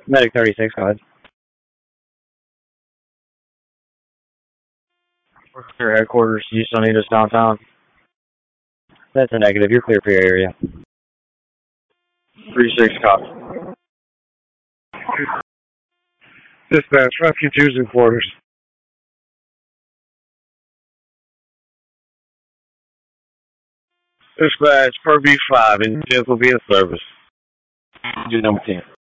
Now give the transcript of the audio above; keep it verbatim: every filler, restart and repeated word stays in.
Medic thirty-six, go ahead. Your headquarters, you still need us downtown? That's a negative. You're clear for your area. three six, copy. Dispatch, refugees in quarters. Dispatch, per B five, and vehicle be in service. Do number ten.